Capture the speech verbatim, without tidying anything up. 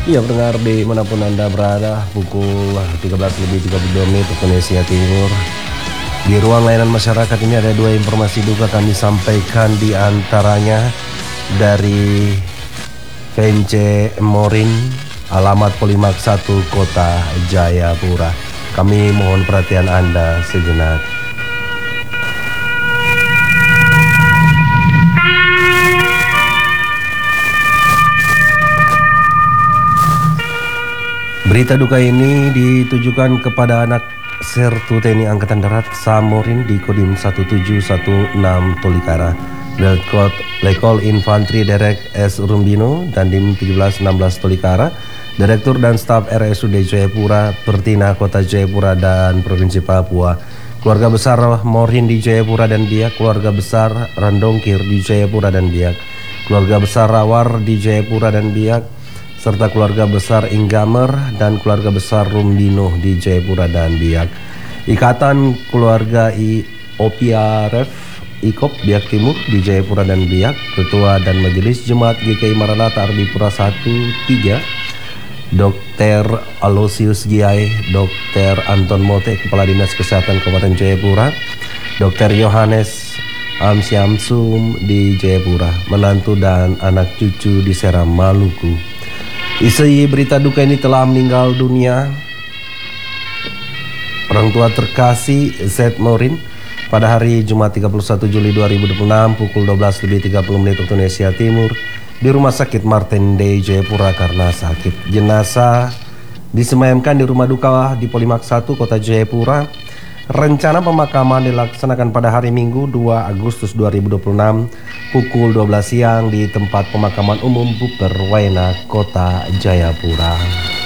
Iya pendengar dimanapun Anda berada, pukul tiga belas lebih tiga puluh dua menit waktu Indonesia Timur. Di ruang layanan masyarakat ini ada dua informasi duka kami sampaikan, di antaranya dari P M C Morin, alamat Polimak satu, Kota Jayapura. Kami mohon perhatian Anda sejenak. Berita duka ini ditujukan kepada anak Sertu T N I Angkatan Darat Samorin di Kodim satu tujuh satu enam Tolikara, Delkot Lekol Infantri Derek S. Rumbino, dan Dim seribu tujuh ratus enam belas Tolikara, Direktur dan Staf R S U D Jayapura, Pertina Kota Jayapura dan Provinsi Papua, keluarga besar Morin di Jayapura dan Biak, keluarga besar Randongkir di Jayapura dan Biak, keluarga besar Rawar di Jayapura dan Biak, serta keluarga besar Inggamer dan keluarga besar Rumbino di Jayapura dan Biak. Ikatan Keluarga I O P R F IKOP Biak Timur di Jayapura dan Biak, Ketua dan Majelis Jemaat G K I Maranatha Ardipura satu tiga, Dokter Alosius Giai, Dokter Anton Mote, Kepala Dinas Kesehatan Kabupaten Jayapura, Dokter Yohanes Amsyamsum di Jayapura, menantu dan anak cucu di Seram, Maluku. Isi berita duka ini telah meninggal dunia orang tua terkasih Z Morin pada hari Jumat tiga puluh satu Juli dua ribu dua puluh enam pukul dua belas lebih tiga puluh menit waktu Indonesia Timur di Rumah Sakit Martin D. Jayapura karena sakit. Jenazah disemayamkan di rumah duka di Polimak satu, Kota Jayapura. Rencana pemakaman dilaksanakan pada hari Minggu dua Agustus dua ribu dua puluh enam pukul dua belas siang di tempat pemakaman umum Buper Waena, Kota Jayapura.